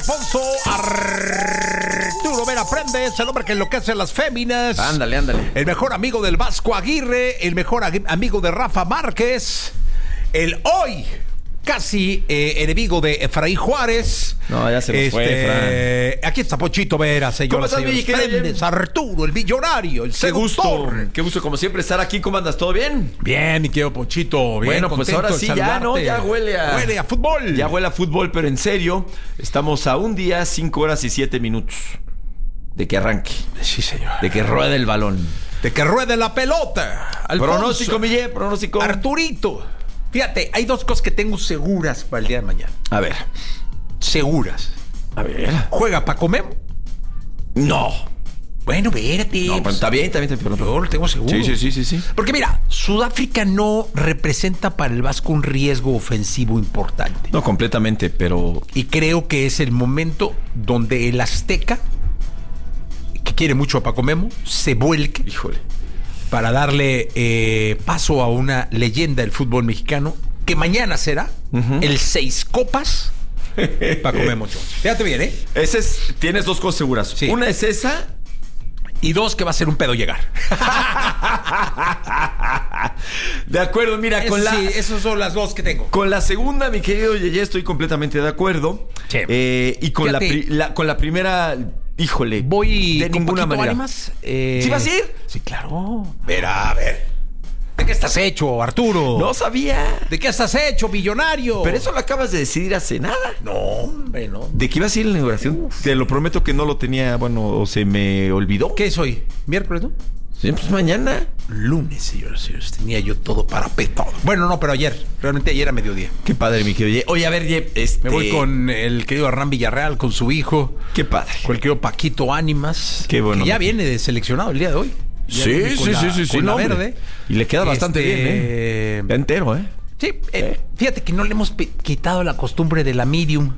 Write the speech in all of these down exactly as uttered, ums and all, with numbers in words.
Alfonso Arturo Vera Prendes, el hombre que enloquece a las féminas. Ándale, ándale. El mejor amigo del Vasco Aguirre, el mejor ag- amigo de Rafa Márquez, el hoy casi eh, enemigo de Efraín Juárez. No, ya se nos fue, Efraín. Aquí está Pochito Vera, señor. ¿Cómo estás, mi querido Prendes, Arturo, el millonario, el Qué gusto, seductor. qué gusto como siempre estar aquí. ¿Cómo andas? ¿Todo bien? Bien, mi querido Pochito, bien. Bueno, pues contento ahora de sí ya, saludarte. ¿no? Ya huele a... Huele a fútbol. Ya huele a fútbol, pero en serio, estamos a un día, cinco horas y siete minutos de que arranque, Sí, señor. de que ruede el balón. De que ruede la pelota. Alfonso. Pronóstico, Miguel, pronóstico. Arturito. Fíjate, hay dos cosas que tengo seguras para el día de mañana. A ver, Seguras. a ver. ¿Juega Paco Memo? No. Bueno, espérate. No, pero está bien, está bien, está bien. Yo lo tengo seguro. Sí, sí, sí, sí, sí. Porque mira, Sudáfrica no representa para el Vasco un riesgo ofensivo importante. No, completamente, pero... Y creo que es el momento donde el Azteca, que quiere mucho a Paco Memo, se vuelque Híjole. para darle eh, paso a una leyenda del fútbol mexicano, que mañana será Uh-huh. el seis copas Paco Memo Ochoa. Fíjate bien, ¿eh? Ese es... Tienes dos cosas seguras. Sí. Una es esa... Y dos, que va a ser un pedo llegar. De acuerdo, mira, Eso con la... sí, esas son las dos que tengo. Con la segunda, mi querido Yeye, estoy completamente de acuerdo. Sí. Eh, y con la, Fíjate. pri- la- con la primera, híjole. Voy de con ninguna Paquito manera. Ánimas. Eh, ¿Sí vas a ir? Sí, claro. Verá, a ver. ¿De qué estás hecho, Arturo? No sabía. ¿De qué estás hecho, millonario? Pero eso lo acabas de decidir hace nada. No, hombre, no. ¿De qué ibas a ir en la inauguración? Te lo prometo que no lo tenía, bueno, o se me olvidó. ¿Qué es hoy? ¿Miércoles, no? Sí, pues mañana. Lunes, señores, señores. Tenía yo todo parapetado. Bueno, no, pero ayer. Realmente ayer a mediodía. Qué padre, mi querido Yeye. Oye, a ver, Yeye, este... Me voy con el querido Hernán Villarreal, con su hijo. Qué padre. Con el querido Paquito Ánimas. Qué bueno. Que ya viene de seleccionado el día de hoy. Ya Sí, viene con sí, la- sí, sí, sí. con la no, hombre. verde. Y le queda bastante Este, bien, ¿eh? Ya entero, ¿eh? Sí, eh, fíjate que no le hemos pe- quitado la costumbre de la medium.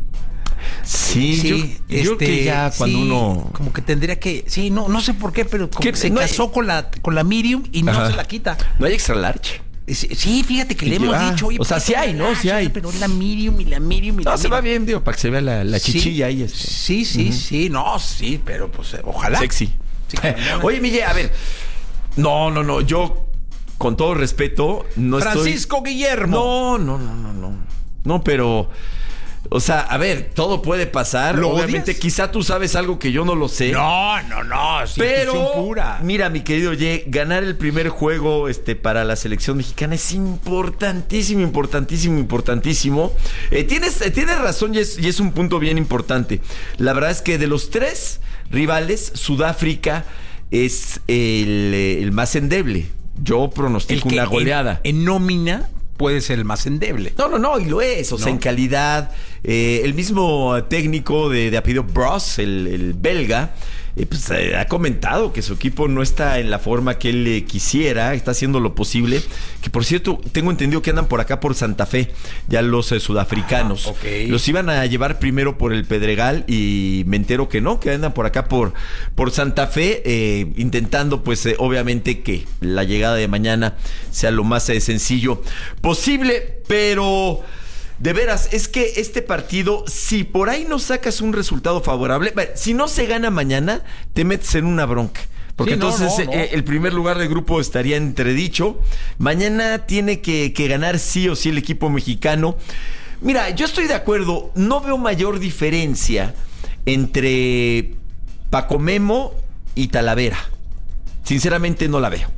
Sí, Sí, yo, yo creo que este, ya cuando sí, uno... como que tendría que, sí, no, no sé por qué, pero como ¿Qué? que se No hay- casó con la con la medium y no Ajá. se la quita. No hay extra large. Sí, sí, fíjate que le Y hemos ya, dicho, oye, o sea, ¿por qué sí te hay, ¿no? Sí relajas? hay. Pero es la medium y la medium y la No, se va medium. bien, digo, para que se vea la, la Sí, chichilla ahí. Este. Sí, sí, sí, no, sí, pero pues eh, ojalá. Sexy. Sí, mañana. Oye, Miguel, a ver. No, no, no. Yo, con todo respeto, no Francisco Guillermo. estoy... No, no, no, no, no. No, pero... O sea, a ver, todo puede pasar. ¿Lo Obviamente, odias? quizá tú sabes algo que yo no lo sé. No, no, no, es Pero, intuición pura. mira, mi querido Ye, ganar el primer juego este, para la selección mexicana es importantísimo, importantísimo, importantísimo. Eh, tienes, eh, tienes razón y es, y es un punto bien importante. La verdad es que de los tres rivales, Sudáfrica es el, eh, el más endeble. Yo pronostico que una goleada. En, en nómina puede ser el más endeble. No, no, no, y lo es, o sea, ¿No? en calidad. Eh, el mismo técnico de, de apellido Bros, el, el belga, eh, pues, eh, ha comentado que su equipo no está en la forma que él eh, quisiera, está haciendo lo posible. Que por cierto, tengo entendido que andan por acá por Santa Fe, ya los eh, sudafricanos. Ah, ok. Los iban a llevar primero por el Pedregal y me entero que no, que andan por acá por, por Santa Fe, eh, intentando pues eh, obviamente que la llegada de mañana sea lo más eh, sencillo posible, pero... De veras, es que este partido, si por ahí no sacas un resultado favorable, si no se gana mañana, te metes en una bronca. Porque Sí, no, entonces no, no. eh, el primer lugar del grupo estaría entredicho. Mañana tiene que, que ganar sí o sí el equipo mexicano. Mira, yo estoy de acuerdo, no veo mayor diferencia entre Paco Memo y Talavera. Sinceramente no la veo.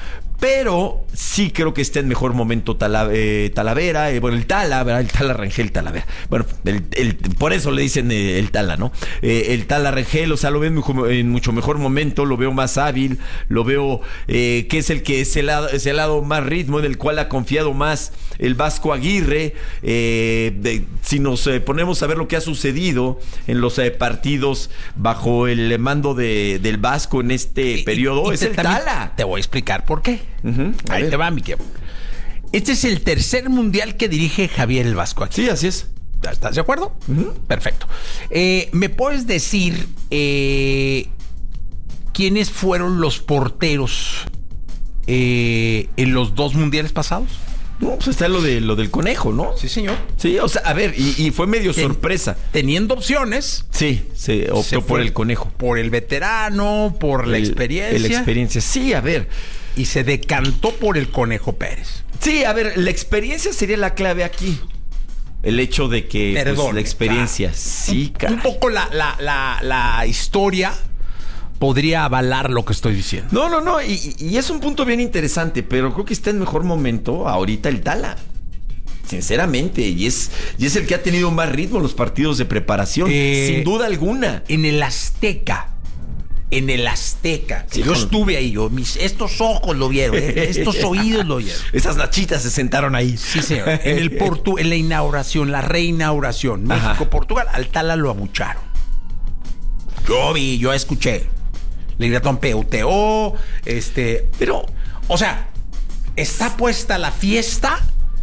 Pero sí creo que está en mejor momento Tala, eh, Talavera, eh, bueno, el Tala, ¿verdad? El Tala Rangel Talavera. Bueno, el, el, por eso le dicen eh, el Tala, ¿no? Eh, el Tala Rangel, o sea, lo veo en, mucho- en mucho mejor momento, lo veo más hábil, lo veo eh, que es el que es el lado, es el lado más ritmo, en el cual ha confiado más el Vasco Aguirre. Eh, de, si nos eh, ponemos a ver lo que ha sucedido en los eh, partidos bajo el mando de, del Vasco en este Y- periodo, y- y es te- el también Tala. Te voy a explicar por qué. Ujú, a Ahí ver. te va, mi querido. Este es el tercer mundial que dirige Javier el Vasco aquí. Sí, así es. ¿Estás de acuerdo? Ujú. Perfecto. Eh, ¿Me puedes decir eh, quiénes fueron los porteros eh, en los dos mundiales pasados? No, pues está lo de lo del conejo, ¿no? Sí, señor. Sí, o sea, a ver, y, y fue medio Ten, sorpresa. Teniendo opciones. Sí, se optó se por el conejo. Por el veterano, por la el, experiencia. La experiencia, sí, a ver. Y se decantó por el Conejo Pérez. Sí, a ver, la experiencia sería la clave aquí. El hecho de que Perdón, pues, la experiencia, claro. sí, caray. Un poco la, la, la, la historia podría avalar lo que estoy diciendo. No, no, no, y, y es un punto bien interesante, pero creo que está en mejor momento ahorita el Tala. Sinceramente, y es, y es el que ha tenido más ritmo en los partidos de preparación, eh, sin duda alguna. En el Azteca. En el Azteca. Sí, yo con... estuve ahí, yo, mis, estos ojos lo vieron, eh, estos oídos lo vieron. Esas nachitas se sentaron ahí. Sí, señor. En el Portu, en la inauguración, la reinauguración, México-Portugal, al Tala lo abucharon. Yo vi, yo escuché. Le gritaron peuteó, este. Pero, o sea, está puesta la fiesta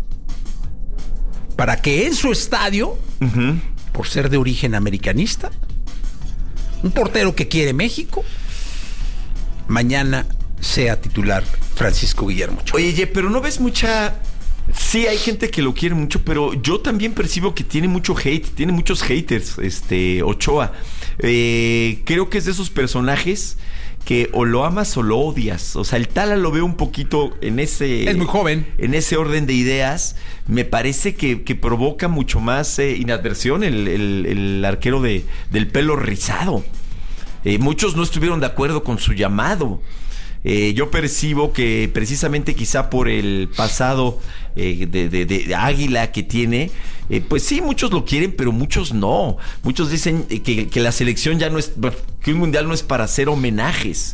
para que en su estadio, uh-huh. por ser de origen americanista, un portero que quiere México, mañana sea titular Francisco Guillermo Ochoa. Oye, pero no ves mucha... Sí, hay gente que lo quiere mucho, pero yo también percibo que tiene mucho hate, tiene muchos haters, este, Ochoa. Eh, creo que es de esos personajes que o lo amas o lo odias. O sea, el Tala lo veo un poquito en ese... Es muy joven. En ese orden de ideas. Me parece que, que provoca mucho más eh, inadversión el, el, el arquero de, del pelo rizado. Eh, muchos no estuvieron de acuerdo con su llamado. Eh, yo percibo que precisamente quizá por el pasado eh, de, de, de águila que tiene, eh, pues sí, muchos lo quieren, pero muchos no. Muchos dicen que, que la selección ya no es, que un mundial no es para hacer homenajes.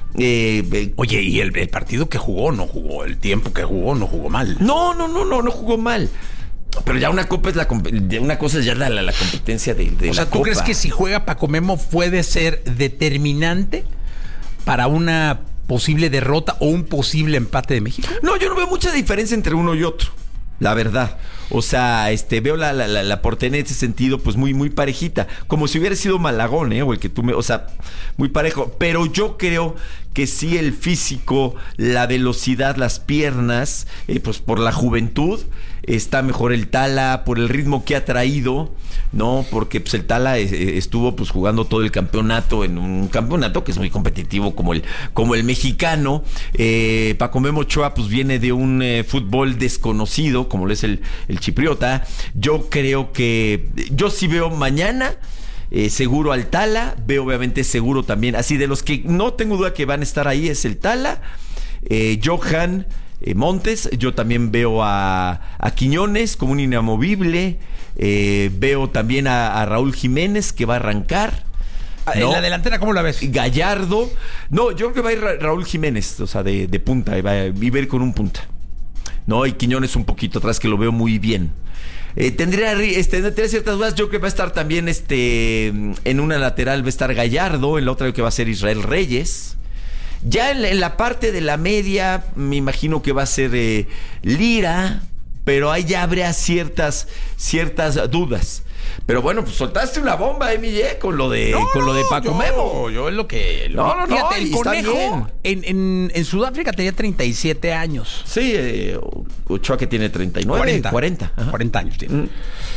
Eh, eh, Oye, y el, el partido que jugó, no jugó, el tiempo que jugó, no jugó mal. No, no, no, no, no jugó mal. Pero ya una copa es la una cosa es ya la, la, la competencia de, de o sea, la ¿tú copa. crees que si juega Paco Memo puede ser determinante para una posible derrota o un posible empate de México? No, yo no veo mucha diferencia entre uno y otro, la verdad. O sea, este veo la, la, la, la portería en ese sentido, pues muy, muy parejita. Como si hubiera sido Malagón, ¿eh? O el que tú me. O sea, muy parejo. Pero yo creo que sí el físico, la velocidad, las piernas, eh, pues por la juventud, está mejor el Tala, por el ritmo que ha traído, ¿no? Porque pues el Tala eh, estuvo pues jugando todo el campeonato en un campeonato que es muy competitivo como el, como el mexicano. Eh, Paco Memo Ochoa pues viene de un eh, fútbol desconocido, como lo es el, el chipriota. Yo creo que, yo sí veo mañana Eh, seguro al Tala, veo obviamente seguro también, así de los que no tengo duda que van a estar ahí es el Tala, eh, Johan eh, Montes, yo también veo a, a Quiñones como un inamovible, eh, veo también a, a Raúl Jiménez que va a arrancar. ¿No? ¿En la delantera cómo la ves? Gallardo, no, yo creo que va a ir Ra- Raúl Jiménez, o sea, de, de punta, va a ir con un punta, ¿no? Y Quiñones un poquito atrás, que lo veo muy bien. Eh, tendría, este, tendría ciertas dudas. Yo creo que va a estar también este, en una lateral va a estar Gallardo, en la otra creo que va a ser Israel Reyes. Ya en la, en la parte de la media me imagino que va a ser eh, Lira, pero ahí ya habría ciertas, ciertas dudas. Pero bueno, pues soltaste una bomba, Emilio, con lo de, no, con lo de Paco yo, Memo. Yo es lo que... Lo, no, no, no, fíjate, el Conejo bien. En, en, en Sudáfrica tenía treinta y siete años. Sí, eh, Ochoa que tiene treinta y nueve, cuarenta. cuarenta. Ajá. cuarenta años tiene. Mm.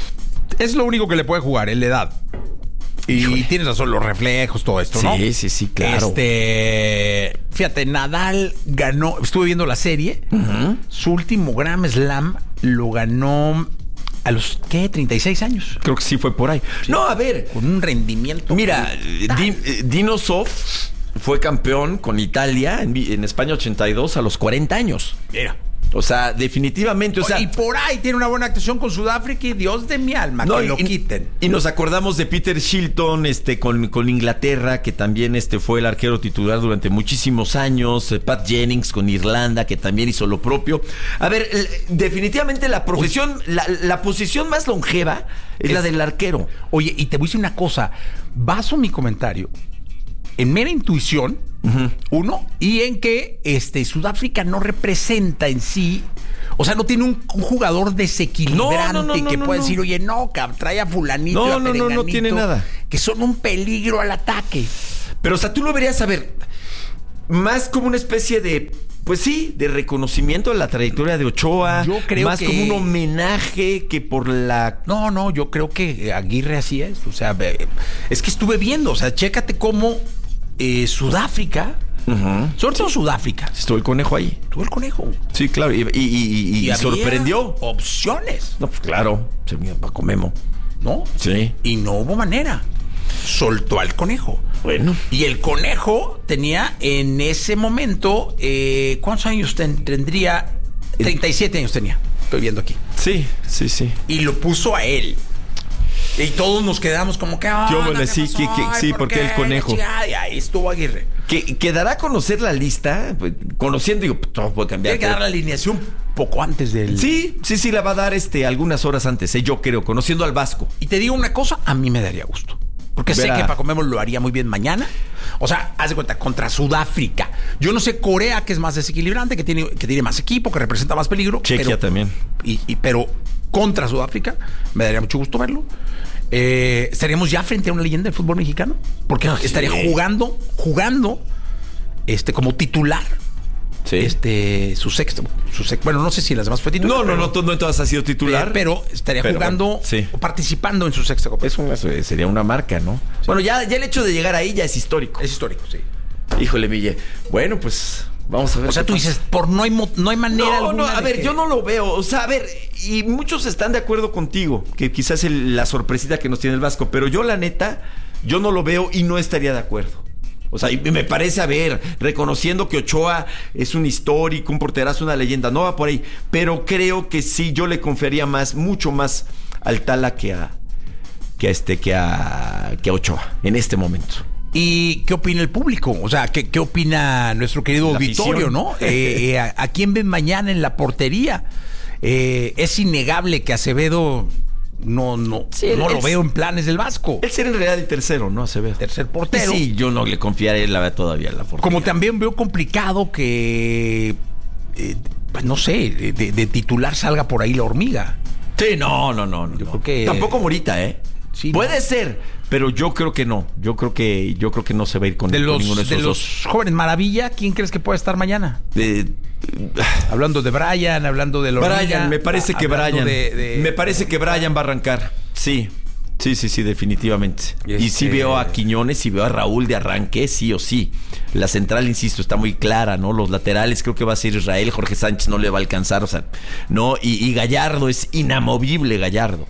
Es lo único que le puede jugar, es la edad. Y Híjole. Tienes razón, los reflejos, todo esto, ¿no? Sí, sí, sí, claro. Este, fíjate, Nadal ganó, estuve viendo la serie, uh-huh. Su último Grand Slam lo ganó a los, ¿qué? treinta y seis años. Creo que sí fue por ahí. Sí. No, a ver. Con un rendimiento. Mira, Din, Dino Zoff fue campeón con Italia en, en España ochenta y dos a los cuarenta años. Mira. O sea, definitivamente, o sea... Y por ahí tiene una buena actuación con Sudáfrica y Dios de mi alma, no, que y, lo quiten. Y nos acordamos de Peter Shilton este, con, con Inglaterra, que también este, fue el arquero titular durante muchísimos años. Pat Jennings con Irlanda, que también hizo lo propio. A ver, definitivamente la profesión, la, la posición más longeva es, es la del arquero. Oye, y te voy a decir una cosa. Baso mi comentario en mera intuición, uh-huh. uno, y en que este, Sudáfrica no representa en sí, o sea, no tiene un, un jugador desequilibrante no, no, no, que no, pueda no. decir, oye, no, cabrón, trae a fulanito, no, a no, no, no tiene nada. Que son un peligro al ataque. Pero, o sea, tú lo verías, a ver, más como una especie de pues sí, de reconocimiento a la trayectoria de Ochoa. Yo creo más que... como un homenaje que por la... No, no, yo creo que Aguirre así es. O sea, es que estuve viendo, o sea, chécate cómo eh, Sudáfrica, uh-huh. sobre todo Sudáfrica. Estuvo el conejo ahí. Estuvo el conejo. Sí, claro, y, y, y, y, y sorprendió. Opciones. No, pues claro, se me Paco Memo. ¿No? Sí. Y no hubo manera. Soltó al conejo. Bueno. Y el conejo tenía en ese momento, eh, ¿cuántos años ten, tendría? treinta y siete años tenía. Estoy viendo aquí. Sí, sí, sí. Y lo puso a él. Y todos nos quedamos como que... Oh, Yo me no, le sí, que, que, sí, ¿por porque qué? El conejo. Y ahí estuvo Aguirre. Que, que dará a conocer la lista, pues, conociendo, digo, todo puede cambiar. Tiene que dar la alineación poco antes del... Sí, sí, sí, la va a dar este algunas horas antes, eh, yo creo, conociendo al Vasco. Y te digo una cosa, a mí me daría gusto. Porque Verá. sé que Paco Memo lo haría muy bien mañana. O sea, haz de cuenta, contra Sudáfrica. Yo no sé, Corea, que es más desequilibrante, que tiene, que tiene más equipo, que representa más peligro. Chequia pero, también. Y, y, pero contra Sudáfrica, me daría mucho gusto verlo. Eh, estaríamos ya frente a una leyenda del fútbol mexicano. Porque sí. estaría jugando, jugando este, como titular. Sí. Este, su sexto, su sexto. Bueno, no sé si las demás fue titular. No, no, pero, no, no, no todas ha sido titular. Eh, pero estaría pero, jugando bueno, sí. o participando en su sexta copa. Es una, sería una marca, ¿no? Sí. Bueno, ya, ya el hecho de llegar ahí ya es histórico. Es histórico, sí. Híjole, Mille. Bueno, pues vamos a ver. O sea, tú pasa. dices, por no hay, mo- no hay manera. No, no, a ver, que... yo no lo veo. O sea, a ver, y muchos están de acuerdo contigo, que quizás es la sorpresita que nos tiene el Vasco, pero yo, la neta, yo no lo veo y no estaría de acuerdo. O sea, y me parece, a ver, reconociendo que Ochoa es un histórico, un porterazo, una leyenda, no va por ahí, pero creo que sí, yo le confiaría más, mucho más al Tala que a, que a este, que a, que a Ochoa, en este momento. ¿Y qué opina el público? O sea, ¿qué, qué opina nuestro querido la Vittorio, no? eh, eh, a, ¿A quién ven mañana en la portería? Eh, es innegable que Acevedo... No, no, sí, no lo veo en planes del Vasco. Él será en realidad el tercero, ¿no? Acevedo. Tercer portero. Sí, yo no le confiaré la todavía la portería. Como también veo complicado que, eh, pues no sé, de, de titular salga por ahí la hormiga. Sí, no, no, no. no yo no. creo que... Tampoco Morita, ¿eh? Sí, Puede no. ser, pero yo creo que no. Yo creo que yo creo que no se va a ir con, de con los, ninguno de esos de los dos. Jóvenes Maravilla, ¿quién crees que puede estar mañana? De... Hablando de Brian, hablando de Lorena, Brian, me parece que Brian de, de... me parece que Brian va a arrancar. Sí. Sí, sí, sí, definitivamente. Y, este... y sí veo a Quiñones y veo a Raúl de arranque, sí o sí. La central, insisto, está muy clara, ¿no? Los laterales creo que va a ser Israel, Jorge Sánchez no le va a alcanzar, o sea, no, y, y Gallardo es inamovible, Gallardo.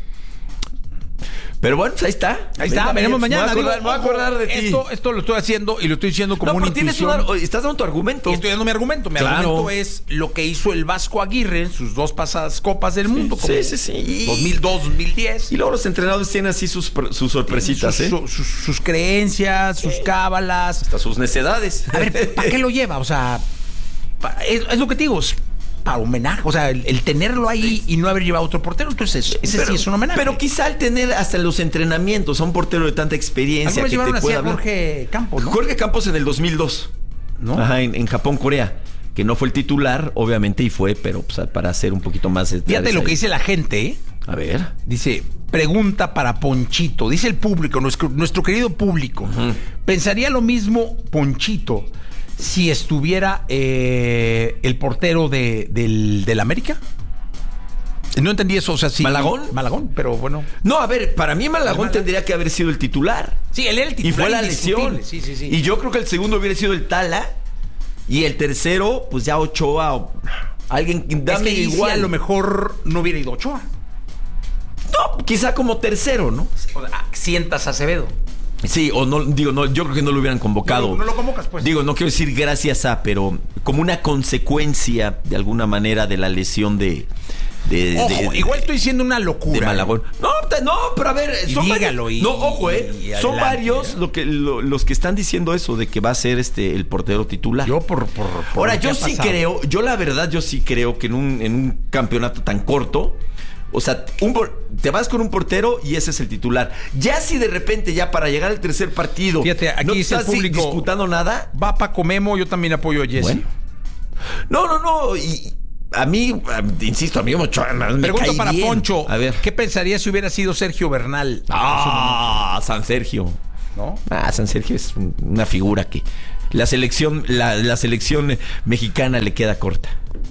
Pero bueno, pues ahí está. Ahí está, veremos mañana. Me voy a acordar, digo, me voy a acordar de ti. Esto, esto lo estoy haciendo y lo estoy diciendo como no, una intuición. Una, estás dando tu argumento. Y estoy dando mi argumento. Mi claro. argumento es lo que hizo el Vasco Aguirre en sus dos pasadas copas del mundo. Sí, sí, sí. dos mil dos, dos mil diez. Y luego los entrenadores tienen así sus, sus sorpresitas, sus, ¿eh? Sus, sus, sus creencias, sus cábalas. Hasta sus necedades. A ver, ¿para qué lo lleva? O sea, es, es lo que te digo. Para homenaje, o sea, el, el tenerlo ahí y no haber llevado a otro portero, entonces ese pero, sí es un homenaje. Pero quizá al tener hasta los entrenamientos a un portero de tanta experiencia que te pueda hablar. Jorge Campos, ¿no? Jorge Campos en el dos mil dos, ¿no? Ajá, en, en Japón, Corea, que no fue el titular, obviamente, y fue, pero pues, para hacer un poquito más. Fíjate lo que dice la gente, ¿eh? A ver. Dice, pregunta para Ponchito, dice el público, nuestro, nuestro querido público. Uh-huh. ¿Pensaría lo mismo Ponchito si estuviera eh, el portero de, del, del América? No entendí eso, o sea, sí. ¿Malagón? Malagón, pero bueno. No, a ver, para mí Malagón Malagón tendría que haber sido el titular. Sí, él era el titular. Y fue la lesión. Sí, sí, sí. Y yo creo que el segundo hubiera sido el Tala. Y el tercero, pues ya Ochoa o alguien. Dame es que igual. A lo mejor no hubiera ido Ochoa. No, quizá como tercero, ¿no? O sea, sientas a Acevedo. Sí, o no, digo, no, yo creo que no lo hubieran convocado. No, no lo convocas, pues. Digo, no quiero decir gracias a, pero como una consecuencia, de alguna manera, de la lesión de... de ojo, de, igual estoy diciendo una locura. De Malagón. No, no, pero a ver, son dígalo, varios. Y, no, ojo, eh. Y, y son adelante, varios ¿eh? lo que, lo, los que están diciendo eso, de que va a ser este el portero titular. Yo por... por, por Ahora, yo sí pasado. creo, yo la verdad, yo sí creo que en un, en un campeonato tan corto... O sea, un, te vas con un portero y ese es el titular. Ya si de repente, ya para llegar al tercer partido, fíjate, aquí no te estás el público, disputando nada. Va Paco Memo, yo también apoyo a Jesse. Bueno. No, no, no. Y a mí, insisto, a mí me Pregunta para bien. Poncho. A ver. ¿Qué pensaría si hubiera sido Sergio Bernal? Ah, San Sergio. ¿No? Ah, San Sergio es una figura que La selección, la, la selección mexicana le queda corta.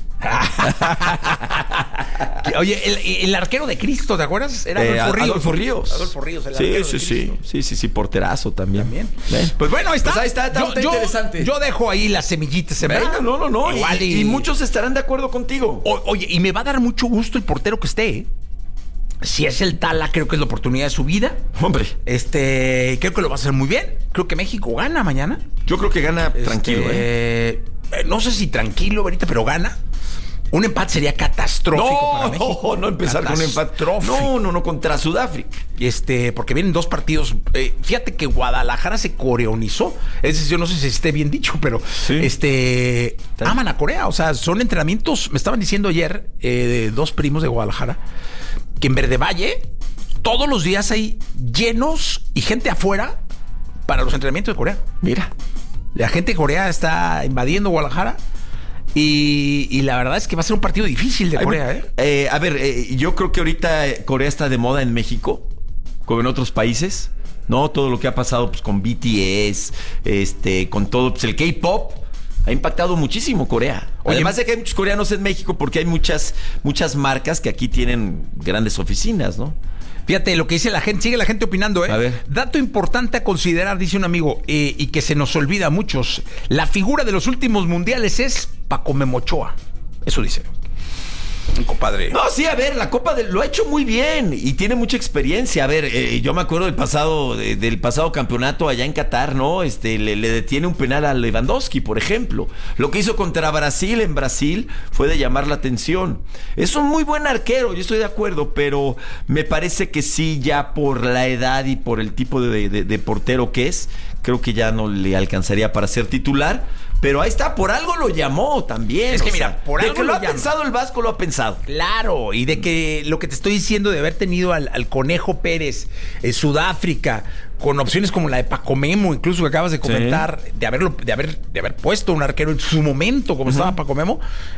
Oye, el, el arquero de Cristo, ¿te acuerdas? Era eh, Adolfo Ríos. Adolfo Ríos. Adolfo Ríos, el sí, arquero sí, de sí, Cristo. sí, sí, sí, porterazo también. También. ¿Ven? Pues bueno, ahí está. Pues ahí está, está, yo, está yo, interesante. Yo dejo ahí las semillitas sembradas. No, no, no. Igual y, y... y muchos estarán de acuerdo contigo. O, oye, y me va a dar mucho gusto el portero que esté, ¿eh? Si es el Tala, creo que es la oportunidad de su vida. Hombre. Este, creo que lo va a hacer muy bien. Creo que México gana mañana. Yo creo que gana Este, tranquilo, ¿eh? eh, No sé si tranquilo ahorita, pero gana. Un empate sería catastrófico no, para México. No, no empezar con un empate. No, no, no, contra Sudáfrica. Este, porque vienen dos partidos. Eh, fíjate que Guadalajara se coreonizó. Es decir, yo no sé si esté bien dicho, pero sí. este ¿Tal? aman a Corea. O sea, son entrenamientos. Me estaban diciendo ayer eh, dos primos de Guadalajara que en Verde Valle todos los días hay llenos y gente afuera para los entrenamientos de Corea. Mira, la gente de Corea está invadiendo Guadalajara. Y, y la verdad es que va a ser un partido difícil de Corea, ¿eh? eh a ver, eh, yo creo que ahorita Corea está de moda en México, como en otros países, ¿no? Todo lo que ha pasado pues, con B T S, este, con todo pues, el K-pop, ha impactado muchísimo Corea. Oye, además de que hay muchos coreanos en México, porque hay muchas, muchas marcas que aquí tienen grandes oficinas, ¿no? Fíjate lo que dice la gente, sigue la gente opinando, ¿eh? A ver. Dato importante a considerar, dice un amigo, eh, y que se nos olvida a muchos. La figura de los últimos mundiales es Paco Memo Ochoa. Eso dice. Un compadre. No, sí, a ver, la Copa de, lo ha hecho muy bien y tiene mucha experiencia. A ver, eh, yo me acuerdo del pasado de, del pasado campeonato allá en Qatar, ¿no? Este le, le detiene un penal a Lewandowski, por ejemplo. Lo que hizo contra Brasil en Brasil fue de llamar la atención. Es un muy buen arquero, yo estoy de acuerdo, pero me parece que sí, ya por la edad y por el tipo de, de, de portero que es, creo que ya no le alcanzaría para ser titular. Pero ahí está, por algo lo llamó también. Es que mira, sea, por de algo que lo, lo ha llama. pensado el Vasco, lo ha pensado. Claro, y de que lo que te estoy diciendo de haber tenido al, al Conejo Pérez en Sudáfrica, con opciones como la de Paco Memo, incluso que acabas de comentar, sí. de haberlo, de haber, de haber puesto un arquero en su momento, como uh-huh. estaba Paco Memo,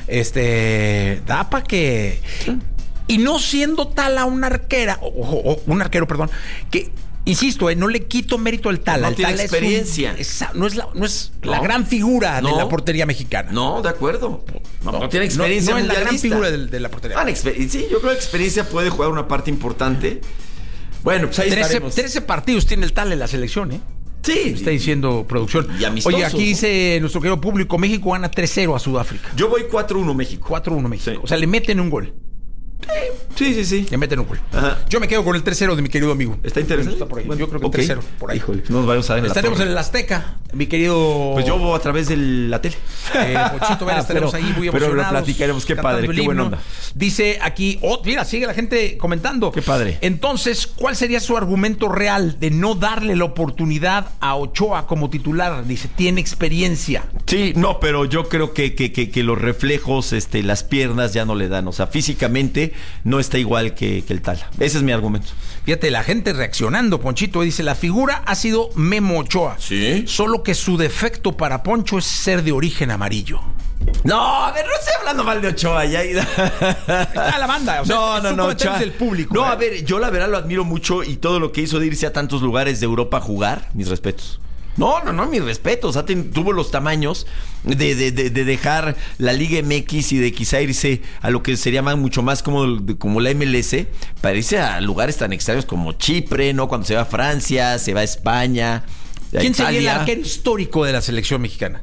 este, da para que. Sí. Y no siendo Tala un arquera, o, o, o un arquero, perdón, que. Insisto, eh, no le quito mérito al Tala. No el tiene Tala experiencia. Es un, es, no es, la, no es no. la gran figura no. de la portería mexicana. No, de acuerdo. No, no, no tiene experiencia. No, no es la gran figura de, de la portería. Ah, sí, yo creo que la experiencia puede jugar una parte importante. Bueno, pues ahí trece, trece partidos tiene el Tala en la selección, ¿eh? Sí. Está diciendo producción. Y amistoso. Oye, aquí dice nuestro querido público, México gana tres cero a Sudáfrica. Yo voy cuatro uno México. cuatro uno México. Sí. O sea, le meten un gol. Sí, sí, sí. Le meten un gol. Ajá. Yo me quedo con el tres cero de mi querido amigo. ¿Está interesante? Está por ahí. Bueno, yo creo que okay. el tres cero, por ahí. Híjole, no nos vayamos a ver en Estaremos la en el Azteca, mi querido... Pues yo voy a través de la tele. Eh, Pochito Vera, estaremos pero, ahí muy pero emocionados. Pero lo platicaremos. Qué padre, qué buena onda. Dice aquí... Oh, mira, sigue la gente comentando. Qué padre. Entonces, ¿cuál sería su argumento real de no darle la oportunidad a Ochoa como titular? Dice, tiene experiencia. Sí, no, pero yo creo que, que, que, que los reflejos, este, las piernas ya no le dan. O sea, físicamente no está igual que, que el Tala. Ese es mi argumento. Fíjate, la gente reaccionando, Ponchito, dice, la figura ha sido Memo Ochoa. Sí. Solo que su defecto para Poncho es ser de origen amarillo. No, a ver, no estoy hablando mal de Ochoa. Ya. Está la banda. O sea, no, no, no. Ochoa. Del público. No, ¿eh? a ver, yo la verdad lo admiro mucho y todo lo que hizo de irse a tantos lugares de Europa a jugar, mis respetos. No, no, no, mis respetos. O sea, ten, tuvo los tamaños de, de, de, de dejar la Liga M X y de quizá irse a lo que sería más, mucho más como, como la M L S, para irse a lugares tan extraños como Chipre, ¿no? Cuando se va a Francia, se va a España. A ¿Quién Italia. sería el arquero histórico de la selección mexicana?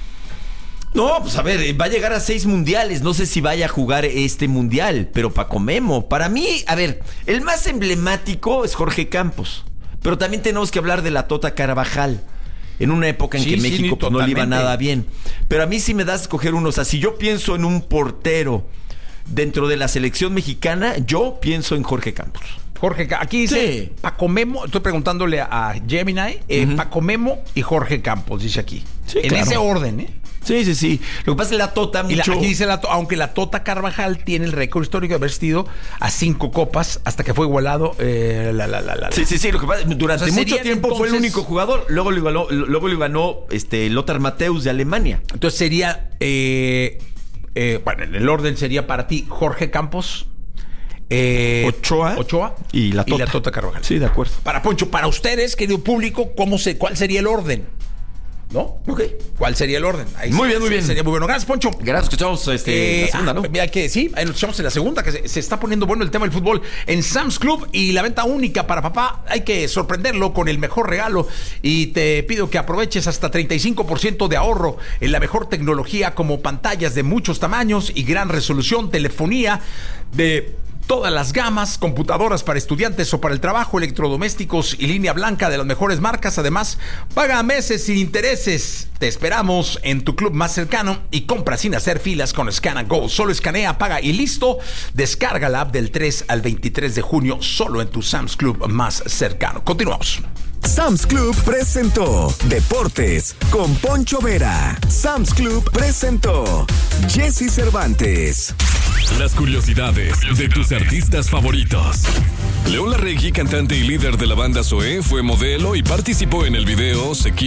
No, pues a ver, va a llegar a seis mundiales. No sé si vaya a jugar este mundial, pero Paco Memo, para mí, a ver, el más emblemático es Jorge Campos. Pero también tenemos que hablar de la Tota Carvajal. En una época en sí, que sí, México pues, no le iba nada bien. Pero a mí sí me das a escoger uno. O sea, si yo pienso en un portero dentro de la selección mexicana, yo pienso en Jorge Campos. Jorge, aquí dice sí. Paco Memo, estoy preguntándole a Gemini, eh, uh-huh. Paco Memo y Jorge Campos, dice aquí. Sí, en claro. ese orden, ¿eh? Sí, sí, sí. Lo que pasa es que la Tota mucho... Y la, aquí dice la aunque la Tota Carvajal tiene el récord histórico de haber sido a cinco copas hasta que fue igualado. Eh, la, la, la, la, sí, sí, sí. Lo que pasa durante o sea, mucho tiempo entonces, fue el único jugador. Luego lo ganó, luego lo ganó este, Lothar Matthäus de Alemania. Entonces sería... Eh, eh, bueno, en el orden sería para ti Jorge Campos... Eh, Ochoa, Ochoa y la Tota. y la Tota Carvajal. Sí, de acuerdo. Para Poncho, para ustedes, querido público, ¿cómo se, ¿cuál sería el orden? ¿no? Ok. ¿Cuál sería el orden? Ahí muy sí, bien, muy sí, bien. Sería muy bueno. Gracias, Poncho. Gracias, que echamos este, Eh, la segunda, ah, ¿no? Mira que sí, ahí nos echamos en la segunda, que se, se está poniendo bueno el tema del fútbol en Sam's Club y la venta única para papá. Hay que sorprenderlo con el mejor regalo y te pido que aproveches hasta treinta y cinco por ciento de ahorro en la mejor tecnología como pantallas de muchos tamaños y gran resolución, telefonía de todas las gamas, computadoras para estudiantes o para el trabajo, electrodomésticos y línea blanca de las mejores marcas. Además, paga a meses sin intereses. Te esperamos en tu club más cercano y compra sin hacer filas con Scan and Go. Solo escanea, paga y listo. Descarga la app del tres al veintitrés de junio solo en tu Sam's Club más cercano. Continuamos. Sam's Club presentó Deportes con Poncho Vera. Sam's Club presentó Jesse Cervantes. Las curiosidades de tus artistas favoritos. León Larregui, cantante y líder de la banda Zoé, fue modelo y participó en el video Se Quiere